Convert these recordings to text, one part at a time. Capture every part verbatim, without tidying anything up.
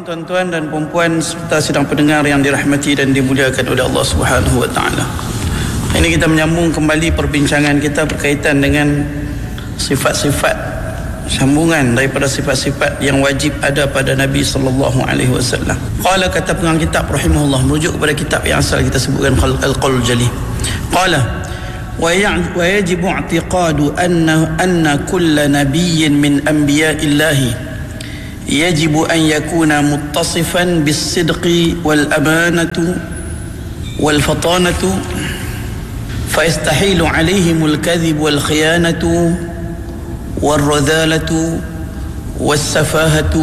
Assalamualaikum tuan-tuan dan puan-puan serta sidang pendengar yang dirahmati dan dimuliakan oleh Allah Subhanahu wa taala. Ini kita menyambung kembali perbincangan kita berkaitan dengan sifat-sifat sambungan daripada sifat-sifat yang wajib ada pada Nabi sallallahu alaihi wasallam. Qala, kata pengarang kitab rahimahullah, merujuk kepada kitab yang asal kita sebutkan Al-Qaul Jali. Qala wa yajibu i'tiqadu anna anna kulla nabiyyin min anbiya'illahi يجب أن يكون متصفا بالصدق والأمانة والفطانة فيستحيل عليهم الكذب والخيانة والرذالة والسفاهة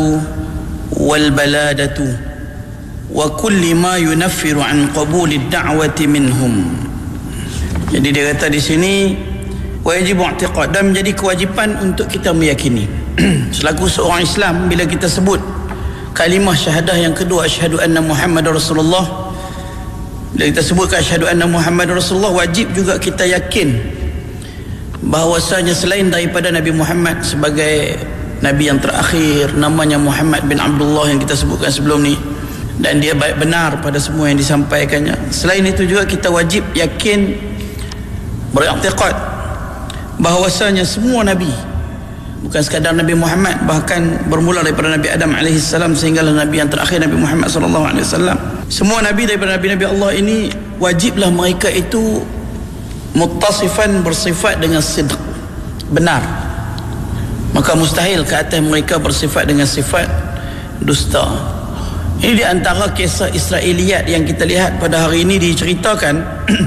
والبلادة وكل ما ينفر عن قبول الدعوة منهم. Jadi dia kata di sini wajib i'tiqad, dan menjadi kewajipan untuk kita meyakini selaku seorang Islam, bila kita sebut kalimah syahadah yang kedua, asyhadu anna Muhammadar Rasulullah, bila kita sebutkan asyhadu anna Muhammadar Rasulullah, wajib juga kita yakin bahawasanya selain daripada Nabi Muhammad sebagai Nabi yang terakhir, namanya Muhammad bin Abdullah yang kita sebutkan sebelum ni, dan dia baik benar pada semua yang disampaikannya. Selain itu juga kita wajib yakin, beriktikad bahawasanya semua Nabi, bukan sekadar Nabi Muhammad, bahkan bermula daripada Nabi Adam alaihi salam sehinggalah Nabi yang terakhir Nabi Muhammad sallallahu alaihi wasallam, semua Nabi daripada Nabi-Nabi Allah ini wajiblah mereka itu muttasifan, bersifat dengan sidq, benar. Maka mustahil ke atas mereka bersifat dengan sifat dusta. Ini di antara kisah Israiliyat yang kita lihat pada hari ini diceritakan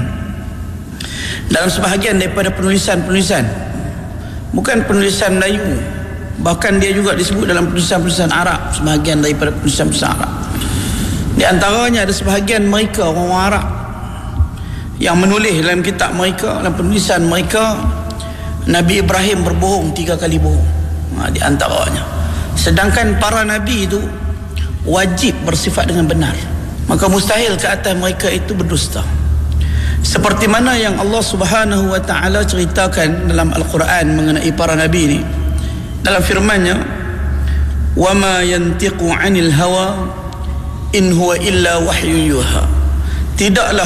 dalam sebahagian daripada penulisan-penulisan, bukan penulisan Melayu, bahkan dia juga disebut dalam penulisan-penulisan Arab, sebahagian daripada penulisan-penulisan Arab. Di antaranya ada sebahagian mereka, orang Arab, yang menulis dalam kitab mereka, dalam penulisan mereka, Nabi Ibrahim berbohong tiga kali bohong. Ha, di antaranya. Sedangkan para Nabi itu wajib bersifat dengan benar, maka mustahil ke atas mereka itu berdusta. Seperti mana yang Allah Subhanahu wa taala ceritakan dalam Al-Quran mengenai para nabi ini, dalam firman-Nya, "Wa ma yantiqu 'anil hawa in huwa illa wahyun yuha." Tidaklah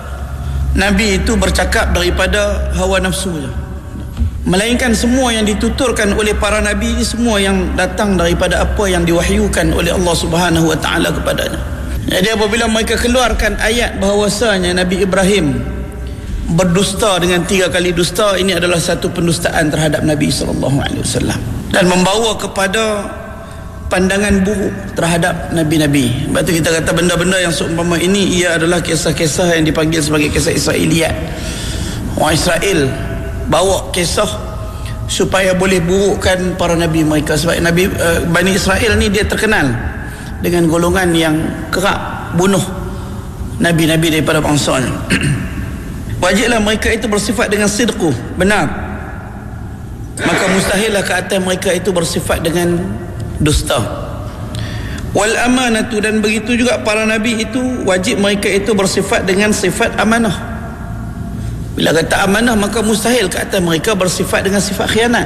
nabi itu bercakap daripada hawa nafsunya, melainkan semua yang dituturkan oleh para nabi ini semua yang datang daripada apa yang diwahyukan oleh Allah Subhanahu wa taala kepadanya. Jadi apabila mereka keluarkan ayat bahawasanya Nabi Ibrahim berdusta dengan tiga kali dusta, ini adalah satu pendustaan terhadap Nabi sallallahu alaihi wasallam dan membawa kepada pandangan buruk terhadap nabi-nabi. Sebab itu kita kata benda-benda yang seumpama ini, ia adalah kisah-kisah yang dipanggil sebagai kisah Israiliyat. Orang Israel bawa kisah supaya boleh burukkan para nabi mereka. Sebab Nabi uh, Bani Israel ni dia terkenal dengan golongan yang kerap bunuh nabi-nabi daripada bangsanya. Wajiblah mereka itu bersifat dengan sidqu, benar. Maka mustahillah ke atas mereka itu bersifat dengan dusta. Wal amanatu, dan begitu juga para nabi itu wajib mereka itu bersifat dengan sifat amanah. Bila kata amanah, maka mustahil ke atas mereka bersifat dengan sifat khianat.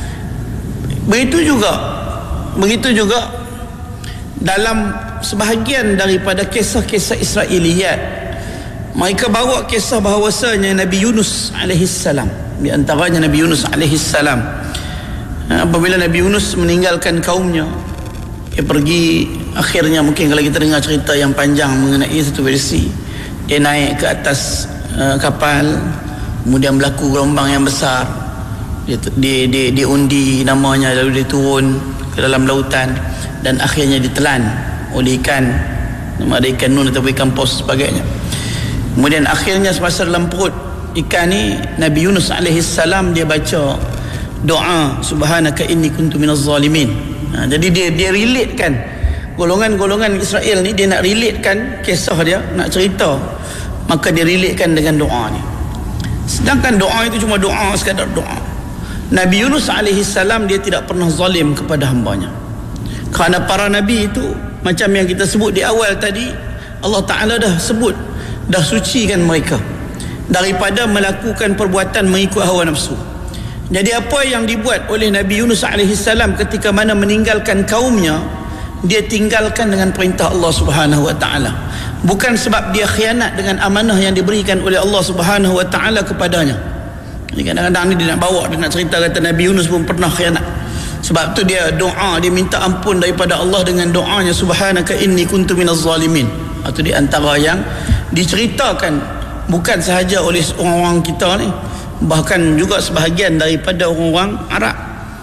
Begitu juga begitu juga dalam sebahagian daripada kisah-kisah Israiliyat, mereka bawa kisah bahawasanya Nabi Yunus alaihissalam, di antaranya Nabi Yunus alaihissalam, apabila Nabi Yunus meninggalkan kaumnya, dia pergi, akhirnya mungkin kalau kita dengar cerita yang panjang mengenai satu versi, dia naik ke atas uh, kapal, kemudian berlaku gelombang yang besar, dia, dia, dia, dia undi namanya, lalu dia turun ke dalam lautan dan akhirnya ditelan oleh ikan, nama ada ikan nun atau ikan pos sebagainya. Kemudian akhirnya semasa dalam perut ikan ni, Nabi Yunus alaihissalam dia baca doa subhanaka inni kuntu minaz zalimin. Ha, jadi dia dia relatekan golongan-golongan Israel ni, dia nak relatekan kisah dia, nak cerita, maka dia relatekan dengan doa ni. Sedangkan doa itu cuma doa, sekadar doa. Nabi Yunus alaihissalam dia tidak pernah zalim kepada hambanya. Kerana para nabi itu, macam yang kita sebut di awal tadi, Allah Ta'ala dah sebut, dah sucikan mereka daripada melakukan perbuatan mengikut hawa nafsu. Jadi apa yang dibuat oleh Nabi Yunus alaihissalam ketika mana meninggalkan kaumnya, dia tinggalkan dengan perintah Allah Subhanahu wa taala. Bukan sebab dia khianat dengan amanah yang diberikan oleh Allah Subhanahu wa taala kepadanya. Jadi kadang-kadang ni dia nak bawa, dia nak cerita kata Nabi Yunus pun pernah khianat. Sebab tu dia doa, dia minta ampun daripada Allah dengan doanya subhanaka inni kuntu minaz zalimin. Itu di antara yang diceritakan bukan sahaja oleh orang-orang kita ni, bahkan juga sebahagian daripada orang-orang Arab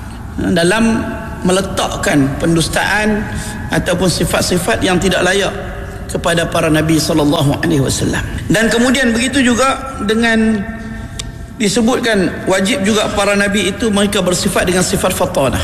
dalam meletakkan pendustaan ataupun sifat-sifat yang tidak layak kepada para nabi sallallahu alaihi wasallam. Dan kemudian begitu juga dengan disebutkan wajib juga para nabi itu mereka bersifat dengan sifat fatanah,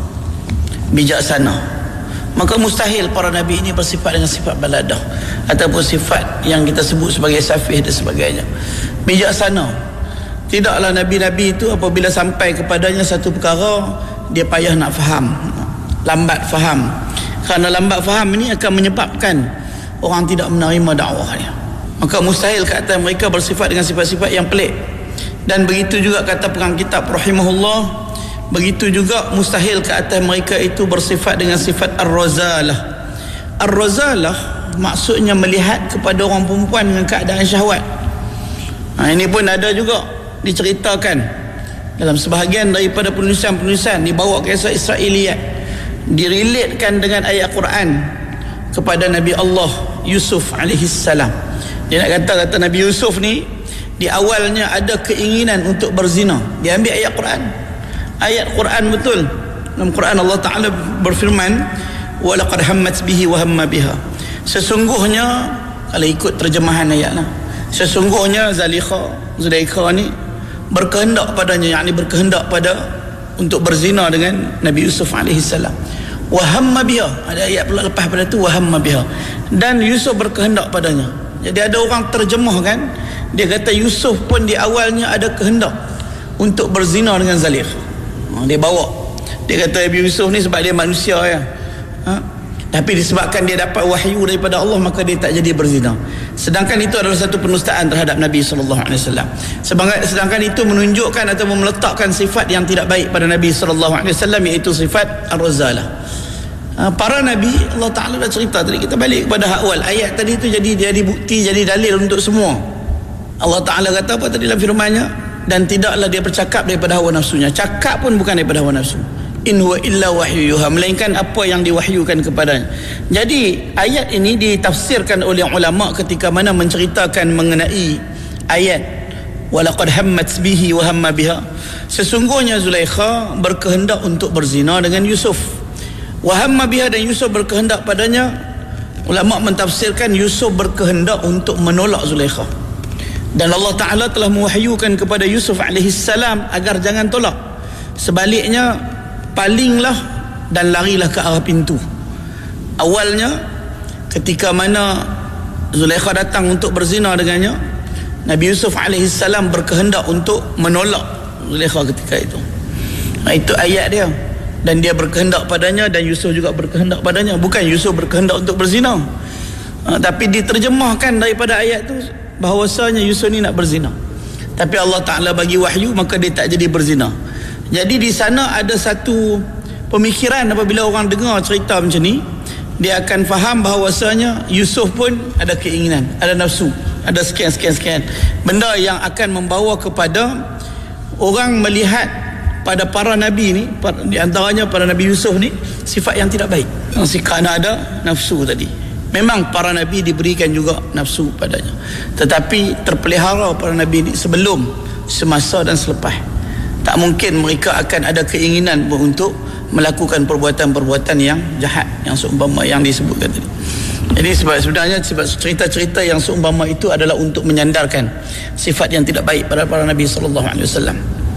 bijaksana. Maka mustahil para nabi ini bersifat dengan sifat baladah ataupun sifat yang kita sebut sebagai safih dan sebagainya. Bijaksana. Tidaklah nabi-nabi itu apabila sampai kepadanya satu perkara dia payah nak faham, lambat faham. Kerana lambat faham ini akan menyebabkan orang tidak menerima dakwahnya. Maka mustahil kata mereka bersifat dengan sifat-sifat yang pelik. Dan begitu juga kata perang kitab rahimahullah, begitu juga mustahil ke atas mereka itu bersifat dengan sifat ar-razalah. Ar-razalah maksudnya melihat kepada orang perempuan dengan keadaan syahwat. Ha, ini pun ada juga diceritakan dalam sebahagian daripada penulisan-penulisan, dibawa kisah Israiliyat, direlatekan dengan ayat Quran kepada Nabi Allah Yusuf alaihi salam. Dia nak kata kata Nabi Yusuf ni di awalnya ada keinginan untuk berzina. Dia ambil ayat Quran. Ayat Quran betul. Dalam Quran Allah Ta'ala berfirman, walaqad hammat bihi wa hamma biha. Sesungguhnya, kalau ikut terjemahan ayatlah, sesungguhnya Zalikha, Zulaikha ni berkehendak padanya, yakni berkehendak pada untuk berzina dengan Nabi Yusuf alaihi salam. Wa hamma biha, ada ayat pula lepas pada tu, wa hamma biha, dan Yusuf berkehendak padanya. Jadi ada orang terjemahkan, dia kata Yusuf pun di awalnya ada kehendak untuk berzina dengan Zalikha. Ha, dia bawa, dia kata Nabi Yusuf ni sebab dia manusia ya, ha? Tapi disebabkan dia dapat wahyu daripada Allah, maka dia tak jadi berzina. Sedangkan itu adalah satu penustaan terhadap Nabi sallallahu alaihi wasallam. Sedangkan itu menunjukkan atau meletakkan sifat yang tidak baik pada Nabi sallallahu alaihi wasallam, iaitu sifat ar-razalah. Para Nabi, Allah Ta'ala dah cerita tadi. Kita balik kepada hak awal ayat tadi itu, jadi jadi bukti, jadi dalil untuk semua. Allah Ta'ala kata apa tadi dalam firman-Nya? Dan tidaklah dia bercakap daripada hawa nafsunya. Cakap pun bukan daripada hawa nafsu. In huwa illa wahyu yuha, melainkan apa yang diwahyukan kepadanya. Jadi ayat ini ditafsirkan oleh ulama ketika mana menceritakan mengenai ayat walaqad hammat bihi wa hamma biha. Sesungguhnya Zulaikha berkehendak untuk berzina dengan Yusuf. Wa hamma biha, dan Yusuf berkehendak padanya. Ulama mentafsirkan Yusuf berkehendak untuk menolak Zulaikha. Dan Allah Ta'ala telah mewahyukan kepada Yusuf alaihi salam agar jangan tolak. Sebaliknya, palinglah dan larilah ke arah pintu. Awalnya ketika mana Zulaikha datang untuk berzina dengannya, Nabi Yusuf alaihi salam berkehendak untuk menolak Zulaikha ketika itu. Nah, itu ayat dia. Dan dia berkehendak padanya, dan Yusuf juga berkehendak padanya. Bukan Yusuf berkehendak untuk berzina, ha, tapi diterjemahkan daripada ayat tu bahawasanya Yusuf ni nak berzina. Tapi Allah Ta'ala bagi wahyu, maka dia tak jadi berzina. Jadi di sana ada satu pemikiran, apabila orang dengar cerita macam ni, dia akan faham bahawasanya Yusuf pun ada keinginan, ada nafsu, ada sekian-sekian-sekian benda yang akan membawa kepada orang melihat pada para nabi ni, di antaranya para Nabi Yusuf ni, sifat yang tidak baik. Kerana ada nafsu tadi. Memang para nabi diberikan juga nafsu padanya, tetapi terpelihara para nabi ni sebelum, semasa dan selepas. Tak mungkin mereka akan ada keinginan untuk melakukan perbuatan-perbuatan yang jahat, yang seumpama yang disebutkan tadi. Jadi sebab sebenarnya sebab cerita-cerita yang seumpama itu adalah untuk menyandarkan sifat yang tidak baik pada para nabi sallallahu alaihi wasallam.